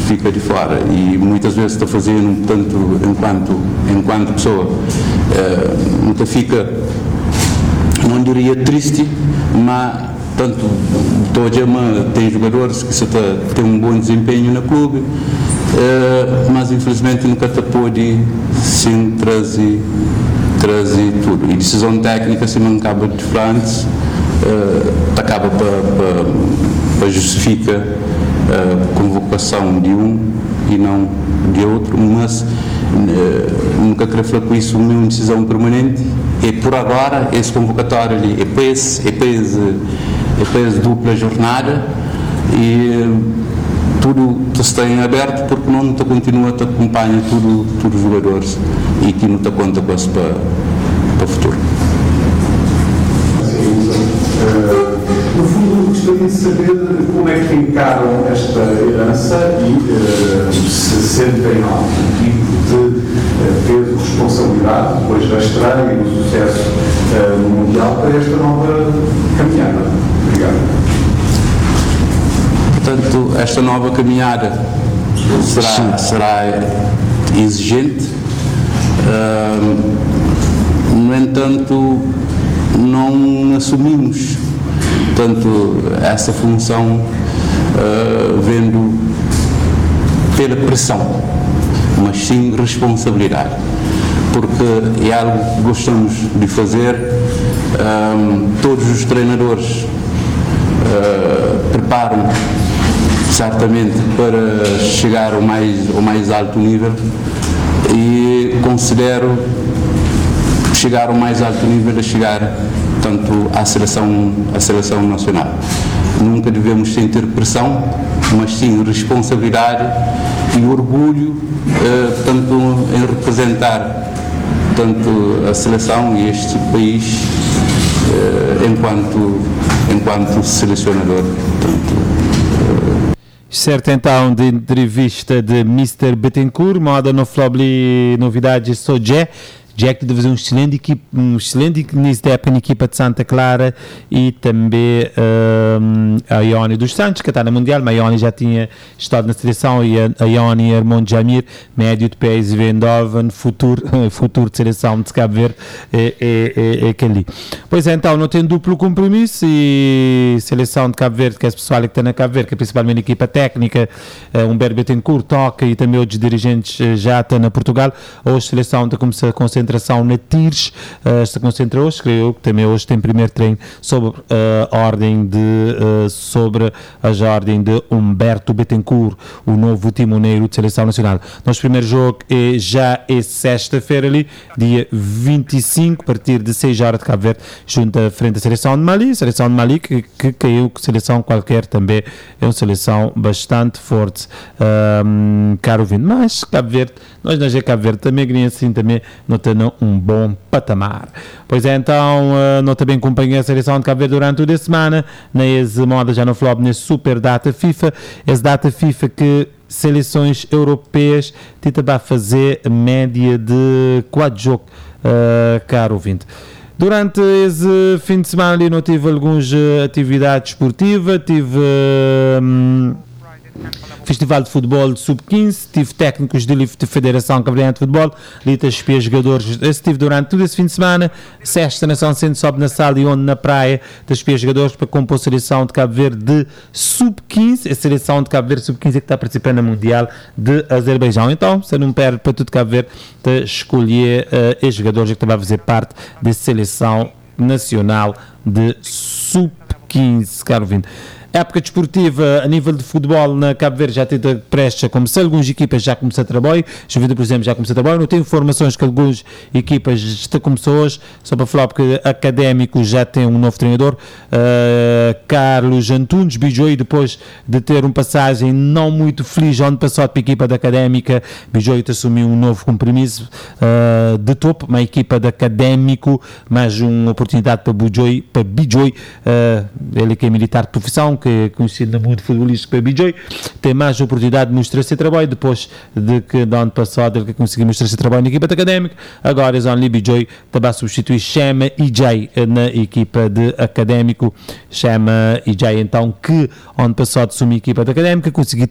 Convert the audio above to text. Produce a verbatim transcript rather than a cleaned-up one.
fica de fora e muitas vezes está fazendo tanto enquanto enquanto pessoa uh, nunca fica, não diria triste, mas tanto todo dia tem jogadores que se tá, tem um bom desempenho no clube, uh, mas infelizmente nunca te pode sim trazer trazer tudo, e decisão técnica se não acaba de frente, uh, acaba para justificar a convocação de um e não de outro, mas uh, nunca quero falar com isso uma decisão permanente, e por agora esse convocatório ali é para esse, é para esse, é para esse dupla jornada, e uh, tudo está em aberto porque não te continua a te acompanhar tudo, todos os jogadores e que não te conta com isso para, para o futuro. No fundo, gostaria de saber como é que encaram esta herança e uh, se sentem algum tipo de uh, peso, responsabilidade, depois da estreia e do sucesso uh, no Mundial, para esta nova caminhada. Obrigado. Portanto, esta nova caminhada será, será exigente, uh, no entanto, não assumimos tanto essa função uh, vendo pela pressão, mas sim responsabilidade, porque é algo que gostamos de fazer. Um, todos os treinadores uh, preparam certamente para chegar ao mais, ao mais alto nível, e considero chegar ao mais alto nível a chegar tanto à seleção, à seleção nacional. Nunca devemos sentir pressão, mas sim responsabilidade e orgulho, eh, tanto em representar tanto a seleção e este país eh, enquanto, enquanto selecionador. Tanto, Certo, então, de entrevista de mister Bettencourt, moda no Flobli, novidades só Jé. Jack de fazer um excelente equipe, um excelente início da época na equipa de Santa Clara, e também um, a Ioni dos Santos, que está na Mundial, mas a Ioni já tinha estado na seleção, e a, a Ioni Armond Jamir, médio de P S V Eindhoven, futuro, futuro de seleção de Cabo Verde, é, é, é, é aquele. Pois é, então, não tem duplo compromisso, e seleção de Cabo Verde, que é esse pessoal que está na Cabo Verde, que é principalmente a equipa técnica, uh, Humberto Bettencourt toca, e também outros dirigentes uh, já estão na Portugal. Hoje a seleção está começando a concentração na Tires, uh, se concentra hoje, creio eu, que também hoje tem primeiro treino sobre uh, a ordem de, uh, sobre a ordem de Humberto Bettencourt, o novo timoneiro de seleção nacional. Nosso primeiro jogo é, já é sexta-feira ali, dia vinte e cinco, a partir de seis horas de Cabo Verde, junto à frente da seleção de Mali, seleção de Mali que, que caiu, que seleção qualquer também é uma seleção bastante forte, um, caro vindo, mas Cabo Verde, nós nós é Cabo Verde também, que nem assim também não tem um bom patamar. Pois é, então, uh, não também acompanhei a seleção de Cabo Verde durante toda a semana, na moda já no flop, nesse super data FIFA, essa data FIFA que seleções europeias tentam fazer média de quatro jogos, uh, caro ouvinte. Durante esse fim de semana ali não tive algumas uh, atividades esportivas, tive uh, Festival de Futebol sub quinze, tive técnicos de livre de Federação Cabo-Verdiana de Futebol, litas para jogadores, estive durante todo esse fim de semana, sexta nação sendo sobe na sala e onde na praia, das para jogadores para compor a seleção de Cabo Verde de sub quinze, a seleção de Cabo Verde sub quinze é que está participando na Mundial de Azerbaijão. Então, se não perde para tudo Cabo Verde, de escolher uh, os jogadores que vai fazer parte da seleção nacional de sub quinze, caro vindo. Época desportiva a nível de futebol na Cabo Verde já tem prestes a começar, algumas equipas já começaram a trabalho, Jovida, por exemplo, já começou a trabalho, não tenho informações que algumas equipas já começou hoje, só para falar porque Académico já tem um novo treinador, uh, Carlos Antunes, Bijoy, depois de ter uma passagem não muito feliz ano passado para a equipa da Académica, Bijoy assumiu um novo compromisso uh, de topo, uma equipa da Académico, mais uma oportunidade para Bijoy, para Bijoy, uh, ele que é militar de profissão, que é conhecido no mundo futebolístico para B J, tem mais oportunidade de mostrar seu trabalho, depois de que no ano passado ele conseguiu mostrar seu trabalho na equipa de Académica, agora é only B J também substitui Chama E J na equipa de Académico, Chama E J então que ano passado assumiu a equipa de Académica, conseguiu